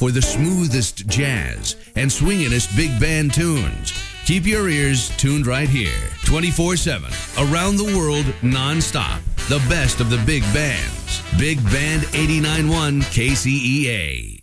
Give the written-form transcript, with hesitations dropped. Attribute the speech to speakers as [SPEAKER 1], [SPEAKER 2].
[SPEAKER 1] for the smoothest jazz and swinginest big band tunes. Keep your ears tuned right here, 24/7, around the world, non-stop. The best of the big bands. Big Band 89.1 KCEA.